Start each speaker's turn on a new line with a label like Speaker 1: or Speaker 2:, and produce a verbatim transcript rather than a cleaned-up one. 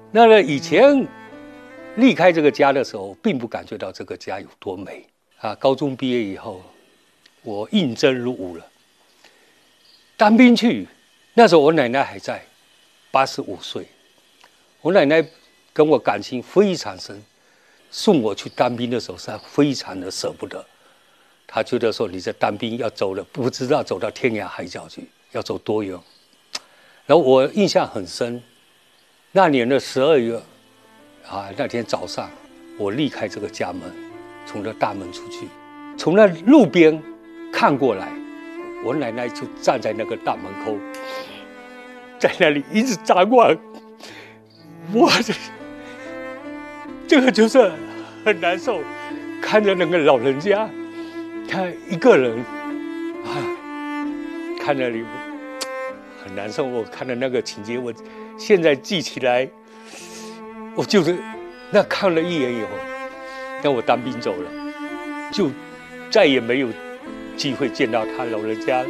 Speaker 1: 那么以前离开这个家的时候，并不感觉到这个家有多美啊。高中毕业以后，我应征入伍了，当兵去。那时候我奶奶还在，八十五岁。我奶奶跟我感情非常深，送我去当兵的时候是非常的舍不得。她觉得说你这当兵要走了，不知道走到天涯海角去，要走多远。然后我印象很深，那年的十二月，啊，那天早上我离开这个家门，从这大门出去，从那路边看过来，我奶奶就站在那个大门口，在那里一直张望。我这这个就是很难受，看着那个老人家，他一个人啊，看着你很难受。我看到那个情节，我现在记起来，我就是那看了一眼以后，那我当兵走了，就再也没有机会见到他老人家了。